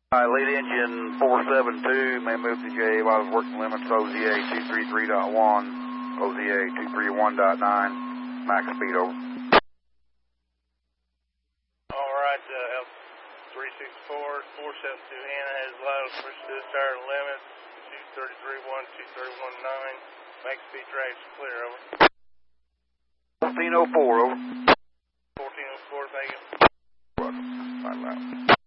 Lead engine 472, may move to J while I was working limits OZA 233.1, OZA 231.9, max speed over. Alright, 364, 472 Hannah has loud, push to the start limits, 233.1, 231.9, max speed tracks clear, over. 1404, over. 1404, thank you. Right loud.